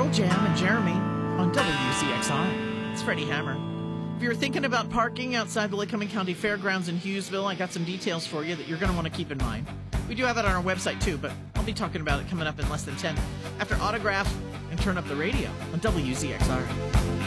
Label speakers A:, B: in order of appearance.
A: Pearl Jam and Jeremy on WCXR. It's Freddie Hammer. If you're thinking about parking outside the Lycoming County Fairgrounds in Hughesville, I got some details for you that you're going to want to keep in mind. We do have it on our website too, but I'll be talking about it coming up in less than 10 after Autograph and Turn Up the Radio on WZXR.